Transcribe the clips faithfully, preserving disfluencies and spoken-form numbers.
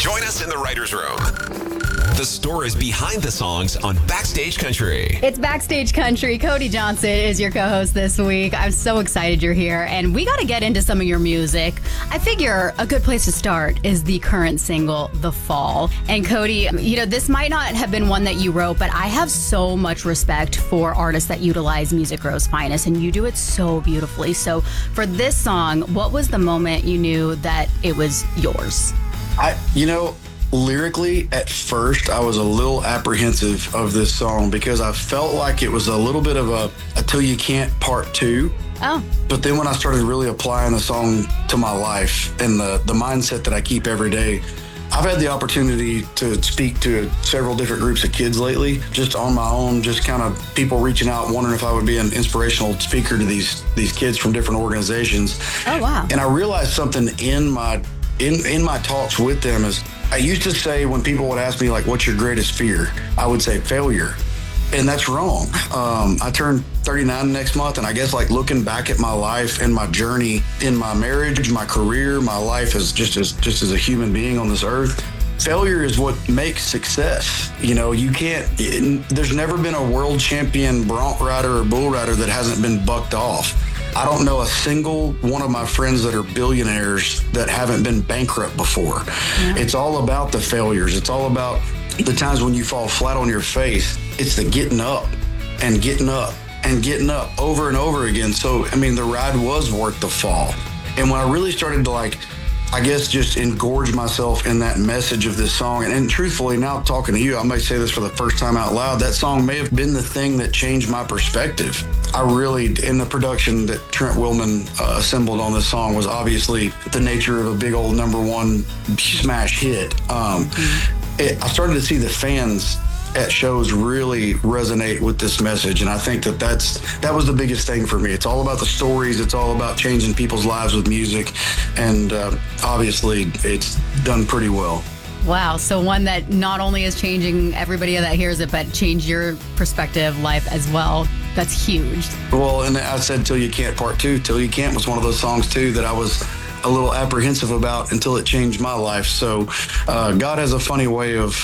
Join us in the writer's room. The stories behind the songs on Backstage Country. It's Backstage Country. Cody Johnson is your co-host this week. I'm so excited you're here, and we got to get into some of your music. I figure a good place to start is the current single, The Fall. And Cody, you know, this might not have been one that you wrote, but I have so much respect for artists that utilize Music Row's finest, and you do it so beautifully. So for this song, what was the moment you knew that it was yours? I, you know, lyrically, at first, I was a little apprehensive of this song because I felt like it was a little bit of a, a Till You Can't part two. Oh. But then when I started really applying the song to my life and the, the mindset that I keep every day, I've had the opportunity to speak to several different groups of kids lately, just on my own, just kind of people reaching out, wondering if I would be an inspirational speaker to these, these kids from different organizations. Oh, wow. And I realized something in my, in, in my talks with them is, I used to say when people would ask me, like, what's your greatest fear? I would say failure. And that's wrong. Um, I turned thirty-nine next month, and I guess, like, looking back at my life and my journey in my marriage, my career, my life as just as just as a human being on this earth, failure is what makes success. You know, you can't, it, there's never been a world champion bronc rider or bull rider that hasn't been bucked off. I don't know a single one of my friends that are billionaires that haven't been bankrupt before. Yeah. It's all about the failures. It's all about the times when you fall flat on your face. It's the getting up and getting up and getting up over and over again. So, I mean, the ride was worth the fall. And when I really started to, like, I guess just engorge myself in that message of this song. And, and truthfully, now talking to you, I might say this for the first time out loud, that song may have been the thing that changed my perspective. I really, in the production that Trent Willman uh, assembled on this song was obviously the nature of a big old number one smash hit. Um, it, I started to see the fans at shows really resonate with this message, and I think that that's that was the biggest thing for me. It's all about the stories. It's all about changing people's lives with music, and uh, obviously it's done pretty well. Wow. So one that not only is changing everybody that hears it, but change your perspective, life as well. That's huge. Well, and I said Till You Can't part two. Till You Can't was one of those songs too that I was a little apprehensive about until it changed my life. So uh, God has a funny way of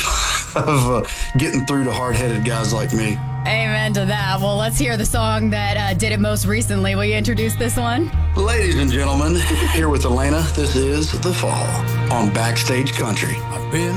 of uh, getting through to hard-headed guys like me. Amen to that. Well, let's hear the song that uh, did it most recently. Will you introduce this one? Ladies and gentlemen, here with Elena, this is The Fall on Backstage Country.